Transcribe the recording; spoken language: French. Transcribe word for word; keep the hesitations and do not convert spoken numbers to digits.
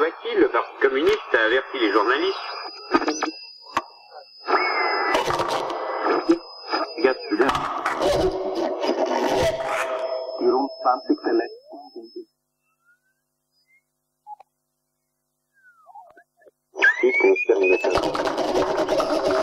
paraît-il, le Parti communiste a averti les journalistes. Qui concerne le